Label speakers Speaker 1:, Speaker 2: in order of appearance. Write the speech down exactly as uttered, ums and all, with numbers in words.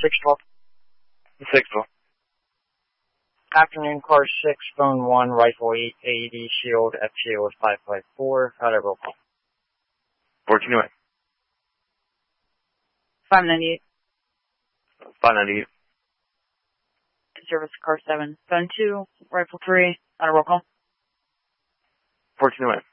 Speaker 1: six twelve.
Speaker 2: six twelve.
Speaker 1: Afternoon, car six, phone one, rifle eight eighty, shield, F T O is five five four. How do I roll call?
Speaker 2: fourteen away.
Speaker 3: five ninety-eight.
Speaker 2: five ninety-eight.
Speaker 3: Service car seven, phone two, rifle three. How do I roll call?
Speaker 2: fourteen away.